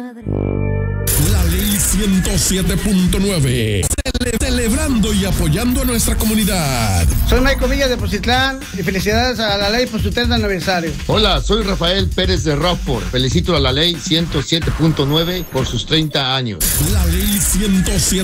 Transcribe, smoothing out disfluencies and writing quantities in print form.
La ley 107.9. Celebrando y apoyando a nuestra comunidad. Soy Michael Villa de Poncitlán y felicidades a la ley por su 30 aniversario. Hola, soy Rafael Pérez de Rockford. Felicito a la ley 107.9 por sus 30 años. La ley 107.